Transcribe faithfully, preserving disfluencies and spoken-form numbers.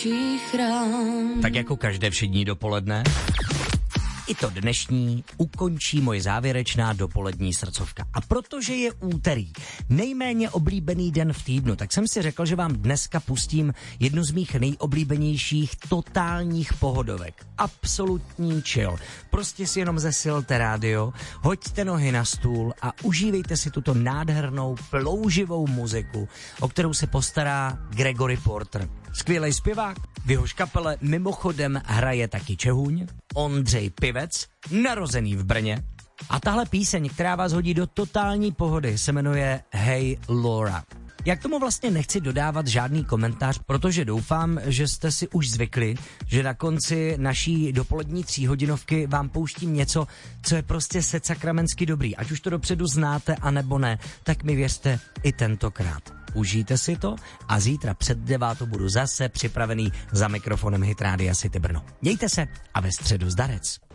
Tak jako každé všední dopoledne, i to dnešní ukončí moje závěrečná dopolední srdcovka. A protože je úterý, nejméně oblíbený den v týdnu, tak jsem si řekl, že vám dneska pustím jednu z mých nejoblíbenějších totálních pohodovek. Absolutní chill. Prostě si jenom zesilte rádio, hoďte nohy na stůl a užívejte si tuto nádhernou plouživou muziku, o kterou se postará Gregory Porter. Skvělej zpěvák, v jehož kapele mimochodem hraje taky Čehuň, Ondřej Pivec, narozený v Brně. A tahle píseň, která vás hodí do totální pohody, se jmenuje Hey Laura. Já k tomu vlastně nechci dodávat žádný komentář, protože doufám, že jste si už zvykli, že na konci naší dopolední tříhodinovky vám pouštím něco, co je prostě secakramensky dobrý. Ať už to dopředu znáte, anebo ne, tak mi věřte i tentokrát. Užijte si to a zítra před devátou budu zase připravený za mikrofonem Hit Rádia City Brno. Mějte se a ve středu zdarec.